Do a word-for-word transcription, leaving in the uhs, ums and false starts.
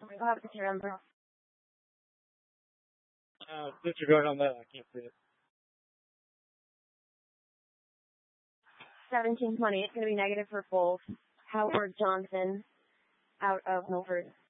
Go ahead with your number. Uh, disregard on that. I can't see it. seventeen twenty. It's going to be negative for both. Howard Johnson out of Milford.